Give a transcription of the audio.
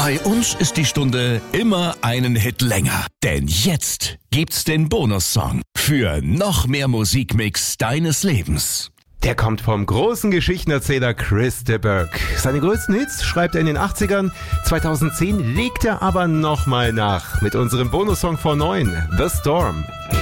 Bei uns ist die Stunde immer einen Hit länger. Denn jetzt gibt's den Bonussong für noch mehr Musikmix deines Lebens. Der kommt vom großen Geschichtenerzähler Chris de Burgh. Seine größten Hits schreibt er in den 80ern. 2010 legt er aber nochmal nach mit unserem Bonussong vor 9, The Storm.